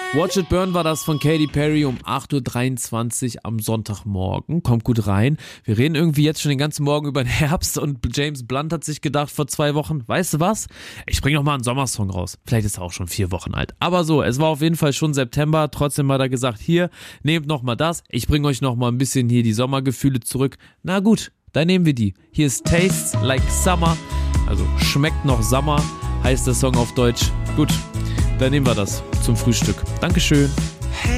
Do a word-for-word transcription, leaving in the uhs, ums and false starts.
Watch It Burn war das von Katy Perry um acht Uhr dreiundzwanzig am Sonntagmorgen. Kommt gut rein. Wir reden irgendwie jetzt schon den ganzen Morgen über den Herbst und James Blunt hat sich gedacht vor zwei Wochen, weißt du was? Ich bring noch mal einen Sommersong raus. Vielleicht ist er auch schon vier Wochen alt. Aber so, es war auf jeden Fall schon September. Trotzdem hat er gesagt, hier, nehmt noch mal das. Ich bring euch noch mal ein bisschen hier die Sommergefühle zurück. Na gut, dann nehmen wir die. Hier ist Tastes Like Summer. Also schmeckt noch Sommer, heißt der Song auf Deutsch. Gut, dann nehmen wir das zum Frühstück. Dankeschön.